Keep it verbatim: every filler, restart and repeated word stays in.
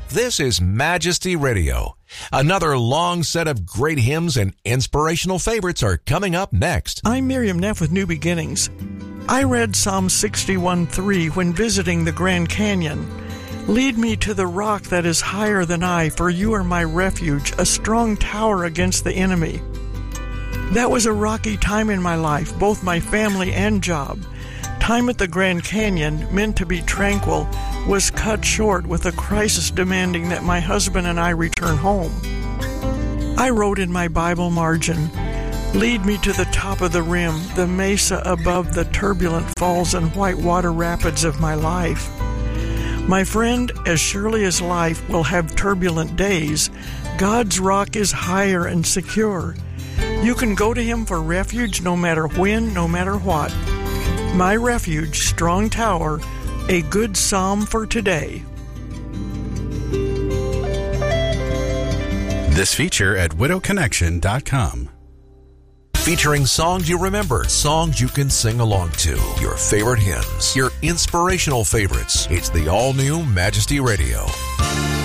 This is Majesty Radio. Another long set of great hymns and inspirational favorites are coming up next. I'm Miriam Neff with New Beginnings. I read Psalm sixty-one three when visiting the Grand Canyon. Lead me to the rock that is higher than I, for you are my refuge, a strong tower against the enemy. That was a rocky time in my life, both my family and job. Time at the Grand Canyon, meant to be tranquil, was cut short with a crisis demanding that my husband and I return home. I wrote in my Bible margin, lead me to the top of the rim, the mesa above the turbulent falls and white water rapids of my life. My friend, as surely as life will have turbulent days, God's rock is higher and secure. You can go to Him for refuge no matter when, no matter what. My refuge, strong tower, a good psalm for today. This feature at widow connection dot com. Featuring songs you remember, songs you can sing along to, your favorite hymns, your inspirational favorites. It's the all-new Majesty Radio.